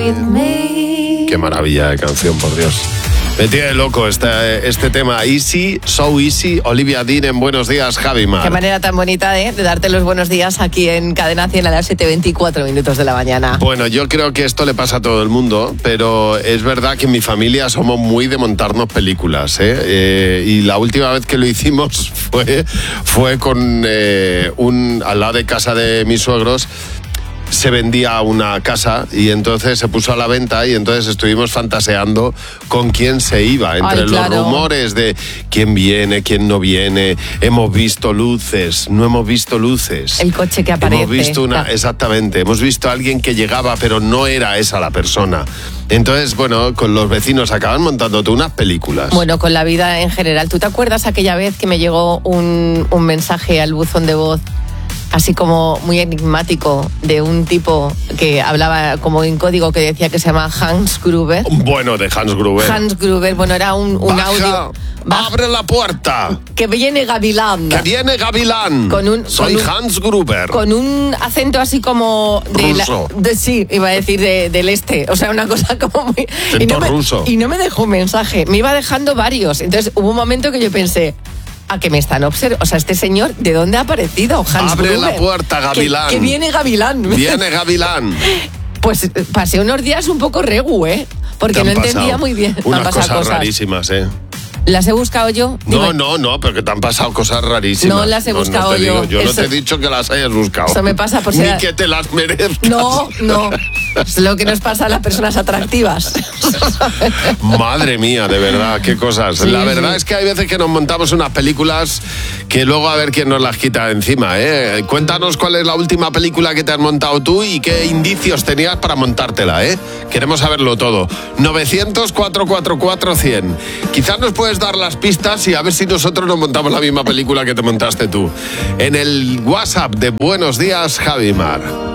with me. Qué maravilla de canción, por Dios. Me tiene loco este tema. Easy, So Easy, Olivia Dean en Buenos Días, Javi Mar. Qué manera tan bonita de darte los buenos días aquí en Cadena 100 a las 7:24 de la mañana. Bueno, yo creo que esto le pasa a todo el mundo, pero es verdad que en mi familia somos muy de montarnos películas, ¿eh? Y la última vez que lo hicimos fue con al lado de casa de mis suegros. Se vendía una casa y entonces se puso a la venta y entonces estuvimos fantaseando con quién se iba, entre los rumores de quién viene, quién no viene, hemos visto luces, no hemos visto luces. El coche que aparece. Hemos visto exactamente, hemos visto a alguien que llegaba pero no era esa la persona. Entonces, bueno, con los vecinos acaban montándote unas películas. Bueno, con la vida en general. ¿Tú te acuerdas aquella vez que me llegó un mensaje al buzón de voz así como muy enigmático de un tipo que hablaba como en código que decía que se llama Hans Gruber? Bueno, de Hans Gruber. Hans Gruber, bueno, era un audio. ¡Abre la puerta! Que viene Gavilán. ¡Que viene Gavilán! Soy Hans Gruber. Con un acento así como ruso. Sí, iba a decir del este. O sea, una cosa como muy... ruso. Y no me dejó un mensaje. Me iba dejando varios. Entonces hubo un momento que yo pensé... a que me están observando. O sea, este señor, ¿de dónde ha aparecido? Hans Abre Gruber. la puerta, Gavilán. Que viene Gavilán. Viene Gavilán. Pues pasé unos días un poco regu, ¿eh? Porque no entendía muy bien. Unas cosas rarísimas, ¿eh? ¿Las he buscado yo? No, pero que te han pasado cosas rarísimas. No las he buscado yo. Yo no te he dicho que las hayas buscado. Eso me pasa por Ni que te las merezcas. No. Es lo que nos pasa a las personas atractivas. Madre mía, de verdad, qué cosas. Sí, la verdad es que hay veces que nos montamos unas películas que luego a ver quién nos las quita de encima, ¿eh? Cuéntanos cuál es la última película que te has montado tú y qué indicios tenías para montártela, ¿eh? Queremos saberlo todo. 900-444-100. Quizás nos puedes dar las pistas y a ver si nosotros nos montamos la misma película que te montaste tú. En el WhatsApp de Buenos Días, Javi Mar.